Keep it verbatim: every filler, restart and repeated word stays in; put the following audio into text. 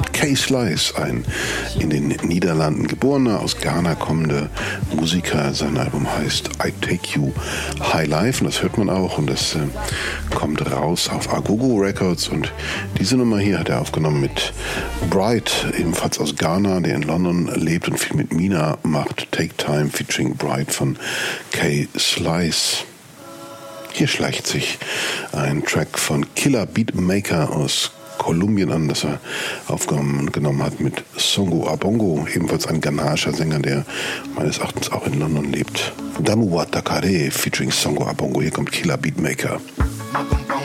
Kay Slice, ein in den Niederlanden geborener, aus Ghana kommender Musiker. Sein Album heißt I Take You High Life und das hört man auch und das äh, kommt raus auf Agogo Records und diese Nummer hier hat er aufgenommen mit Bright, ebenfalls aus Ghana, der in London lebt und viel mit Mina macht. Take Time featuring Bright von Kay Slice. Hier schleicht sich ein Track von Killer Beatmaker aus Kolumbien an, das er aufgenommen hat mit Songo Abongo, ebenfalls ein ghanaischer Sänger, der meines Erachtens auch in London lebt. Damu Watakare featuring Songo Abongo, hier kommt Killer Beatmaker.